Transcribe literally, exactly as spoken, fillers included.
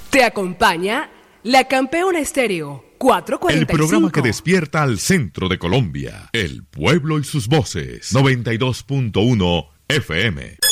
Te acompaña la Campeona Estéreo cuatrocientos cuarenta y cinco. El programa que despierta al centro de Colombia. El pueblo y sus voces. noventa y dos punto uno F M.